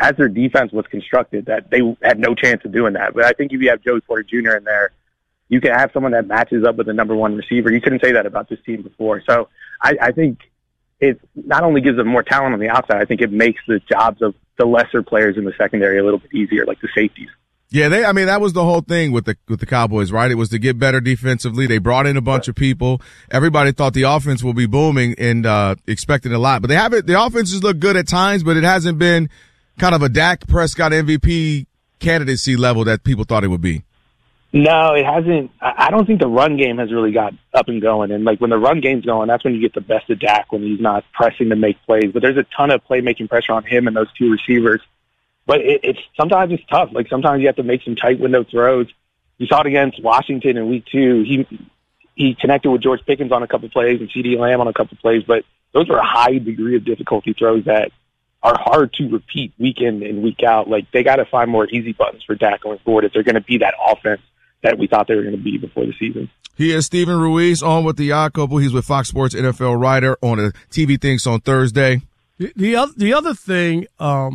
as their defense was constructed, that they had no chance of doing that. But I think if you have Joey Porter Jr. in there, you can have someone that matches up with the number one receiver. You couldn't say that about this team before. So I think it not only gives them more talent on the outside, I think it makes the jobs of the lesser players in the secondary a little bit easier, like the safeties. Yeah, that was the whole thing with the Cowboys, right? It was to get better defensively. They brought in a bunch of people. Everybody thought the offense will be booming and expected a lot. But the offenses look good at times, but it hasn't been kind of a Dak Prescott MVP candidacy level that people thought it would be. No, it hasn't. I don't think the run game has really got up and going. And, like, when the run game's going, that's when you get the best of Dak, when he's not pressing to make plays. But there's a ton of playmaking pressure on him and those two receivers. But sometimes it's tough. Like, sometimes you have to make some tight window throws. You saw it against Washington in week 2. He connected with George Pickens on a couple plays and CeeDee Lamb on a couple plays. But those are a high degree of difficulty throws that are hard to repeat week in and week out. Like, they got to find more easy buttons for Dak going forward if they're going to be that offense that we thought they were going to be before the season. He is Steven Ruiz on with the Odd Couple. He's with Fox Sports NFL writer on the TV Things on Thursday. The other thing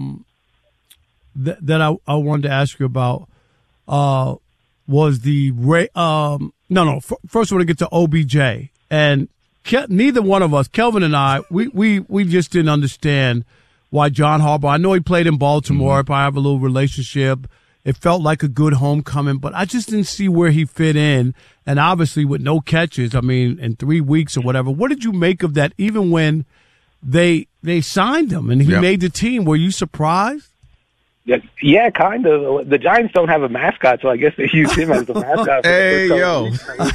that I wanted to ask you about was the first I want to get to OBJ, and neither one of us, Kelvin and I, we just didn't understand why John Harbaugh. I know he played in Baltimore. I have a little relationship. It felt like a good homecoming, but I just didn't see where he fit in. And obviously with no catches, I mean, in 3 weeks or whatever. What did you make of that? Even when they signed him and he made the team, were you surprised? Yeah, kind of. The Giants don't have a mascot, so I guess they use him as the mascot. Hey, yo.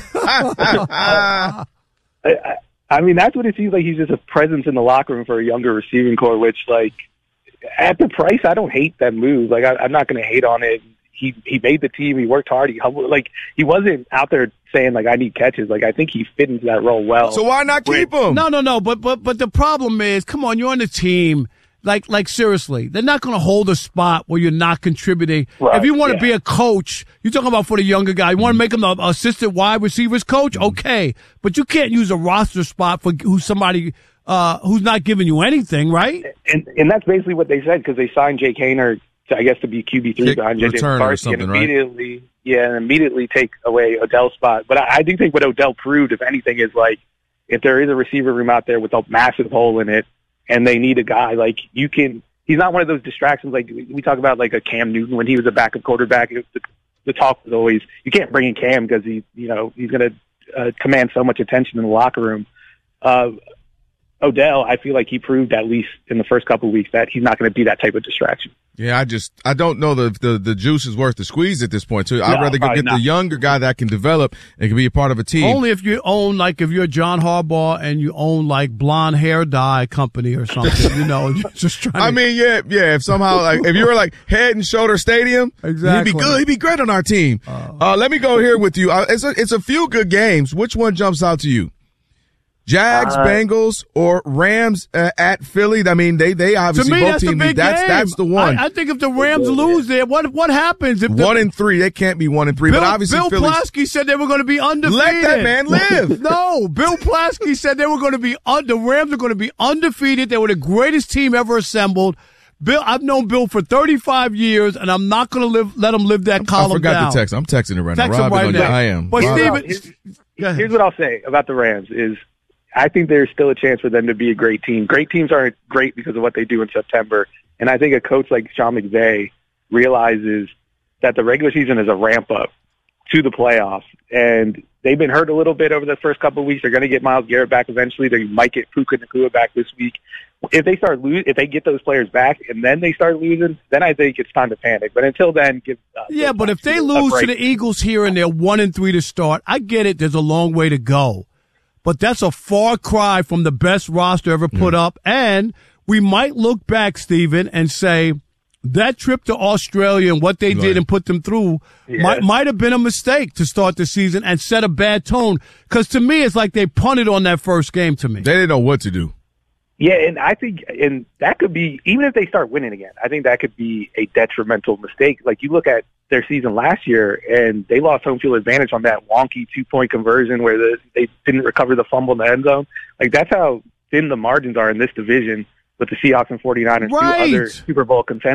I mean, that's what it seems like. He's just a presence in the locker room for a younger receiving core, which, like, at the price, I don't hate that move. Like, I'm not going to hate on it. He made the team. He worked hard. He wasn't out there saying, like, I need catches. Like, I think he fit into that role well. So why not keep him? No. But the problem is, come on, you're on the team. Like seriously, they're not going to hold a spot where you're not contributing. Right, if you want to be a coach, you're talking about for the younger guy. You want to make him the assistant wide receivers coach, okay? But you can't use a roster spot for who's somebody who's not giving you anything, right? And that's basically what they said, because they signed Jake Haener to be QB3 behind J.J. McCarthy, and immediately take away Odell's spot. But I do think what Odell proved, if anything, is, like, if there is a receiver room out there with a massive hole in it, and they need a guy, like, he's not one of those distractions. Like, we talk about, like, a Cam Newton when he was a backup quarterback. The talk was always, you can't bring in Cam because he's going to command so much attention in the locker room. Odell, I feel like he proved, at least in the first couple of weeks, that he's not going to be that type of distraction. Yeah, I don't know the juice is worth the squeeze at this point, too. I'd rather go get the younger guy that can develop and can be a part of a team. Only if you own, like, if you're John Harbaugh and you own, like, blonde hair dye company or something, just trying I mean, yeah, if somehow, like, if you were, like, Head and Shoulder Stadium, exactly, he'd be good. He'd be great on our team. Let me go here with you. It's a few good games. Which one jumps out to you? Jags, Bengals, or Rams at Philly? I mean, they obviously, to me, both that's teams. The big that's the one. I think if the Rams lose there, what happens? If 1-3, they can't be 1-3. But obviously, Bill Plaschke said they were going to be undefeated. Let that man live. No, Bill Plaschke said they were going to be the Rams are going to be undefeated. They were the greatest team ever assembled. Bill, I've known Bill for 35 years, and I'm not going to let him live that column down. I forgot to text. I'm texting it right now. Rob, right now. I am. But Steven, here's what I'll say about the Rams is, I think there's still a chance for them to be a great team. Great teams aren't great because of what they do in September. And I think a coach like Sean McVay realizes that the regular season is a ramp-up to the playoffs. And they've been hurt a little bit over the first couple of weeks. They're going to get Myles Garrett back eventually. They might get Puka Nacua back this week. If they get those players back and then they start losing, then I think it's time to panic. But until then, but if they lose to the Eagles here and they're 1-3 to start, I get it. There's a long way to go. But that's a far cry from the best roster ever put up. And we might look back, Steven, and say that trip to Australia and what they did and put them through might have been a mistake to start the season and set a bad tone. Because to me, it's like they punted on that first game to me. They didn't know what to do. Yeah, and I think that could be, even if they start winning again, I think that could be a detrimental mistake. Like, you look at their season last year, and they lost home field advantage on that wonky 2-point conversion where they didn't recover the fumble in the end zone. Like, that's how thin the margins are in this division with the Seahawks and 49ers, two other Super Bowl contenders.